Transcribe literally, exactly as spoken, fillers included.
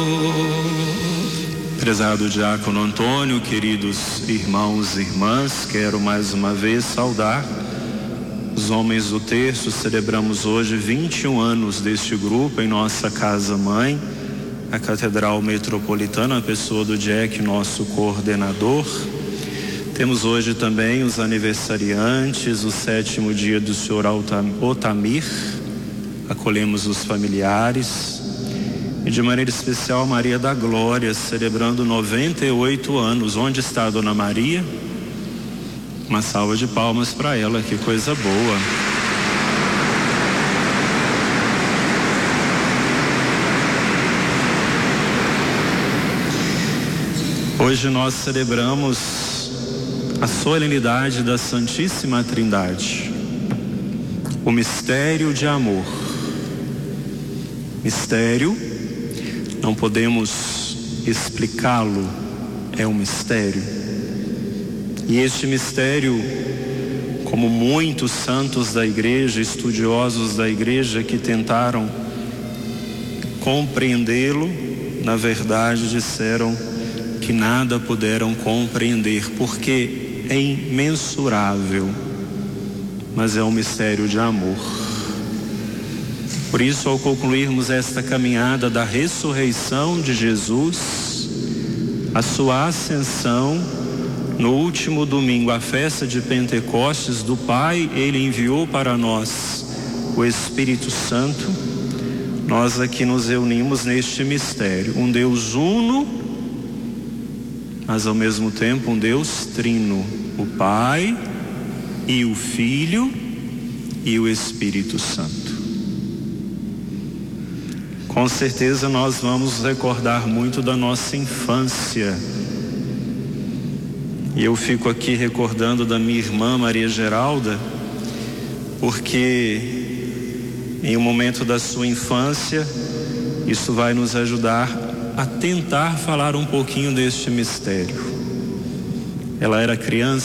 Prezado diácono Antônio, queridos irmãos e irmãs, quero mais uma vez saudar os homens do terço. Celebramos hoje vinte e um anos deste grupo em nossa casa-mãe, a Catedral Metropolitana, a pessoa do Jack, nosso coordenador. Temos hoje também os aniversariantes, o sétimo dia do senhor Otamir, acolhemos os familiares. E de maneira especial Maria da Glória, celebrando noventa e oito anos. Onde está a Dona Maria? Uma salva de palmas para ela, que coisa boa. Hoje nós celebramos a solenidade da Santíssima Trindade, o mistério de amor. Mistério, não podemos explicá-lo, é um mistério. E este mistério, como muitos santos da igreja, estudiosos da igreja que tentaram compreendê-lo, na verdade disseram que nada puderam compreender, porque é imensurável, mas é um mistério de amor. Por isso, ao concluirmos esta caminhada da ressurreição de Jesus, a sua ascensão, no último domingo, a festa de Pentecostes do Pai, Ele enviou para nós o Espírito Santo. Nós aqui nos reunimos neste mistério, um Deus uno, mas ao mesmo tempo um Deus trino, o Pai e o Filho e o Espírito Santo. Com certeza nós vamos recordar muito da nossa infância. E eu fico aqui recordando da minha irmã Maria Geralda, porque em um momento da sua infância, isso vai nos ajudar a tentar falar um pouquinho deste mistério. Ela era criança,